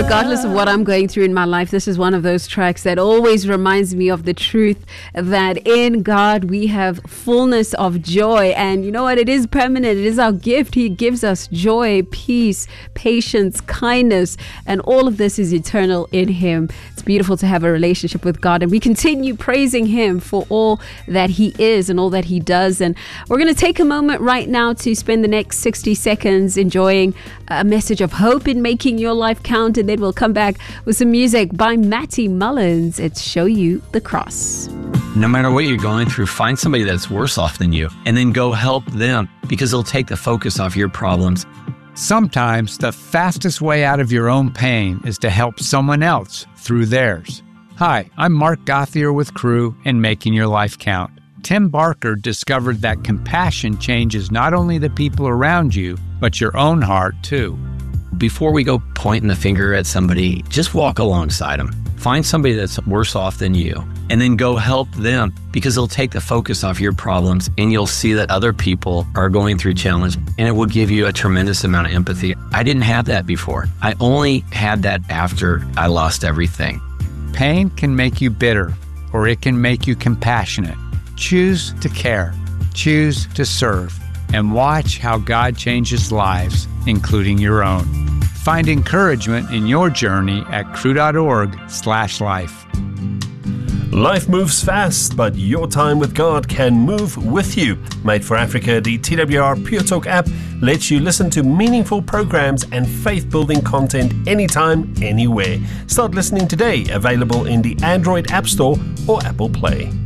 regardless of what I'm going through in my life, this is one of those tracks that always reminds me of the truth that in God we have fullness of joy. And you know what? It is permanent. It is our gift. He gives us joy, peace, patience, kindness, and all of this is eternal in Him. It's beautiful to have a relationship with God, and we continue praising Him for all that He is and all that He does. And we're going to take a moment right now to spend the next 60 seconds enjoying a message of hope in making your life count, and then we'll come back with some music by Matty Mullins. It's Show You the Cross. No matter what you're going through, find somebody that's worse off than you and then go help them, because it'll take the focus off your problems. Sometimes the fastest way out of your own pain is to help someone else through theirs. Hi, I'm Mark Gothier with Crew and Making Your Life Count. Tim Barker discovered that compassion changes not only the people around you, but your own heart too. Before we go pointing the finger at somebody, just walk alongside them. Find somebody that's worse off than you and then go help them, because it'll take the focus off your problems and you'll see that other people are going through challenge, and it will give you a tremendous amount of empathy. I didn't have that before. I only had that after I lost everything. Pain can make you bitter, or it can make you compassionate. Choose to care, choose to serve, and watch how God changes lives, including your own. Find encouragement in your journey at crew.org/life. Life moves fast, but your time with God can move with you. Made for Africa, the TWR Pure Talk app lets you listen to meaningful programs and faith-building content anytime, anywhere. Start listening today, available in the Android App Store or Apple Play.